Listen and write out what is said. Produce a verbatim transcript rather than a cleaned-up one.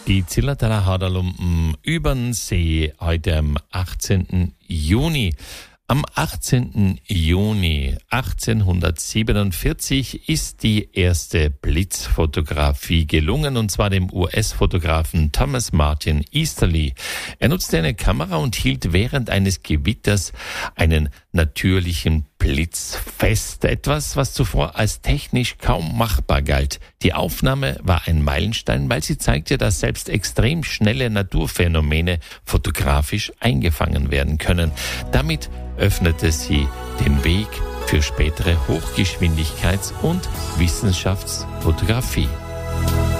Die Zillertaler Haderlumpen übern See heute am achtzehnten Juni. Am achtzehnten Juni achtzehnhundertsiebenundvierzig ist die erste Blitzfotografie gelungen, und zwar dem U S-Fotografen Thomas Martin Easterly. Er nutzte eine Kamera und hielt während eines Gewitters einen natürlichen Blitz fest. Etwas, was zuvor als technisch kaum machbar galt. Die Aufnahme war ein Meilenstein, weil sie zeigte, dass selbst extrem schnelle Naturphänomene fotografisch eingefangen werden können. Damit öffnete sie den Weg für spätere Hochgeschwindigkeits- und Wissenschaftsfotografie.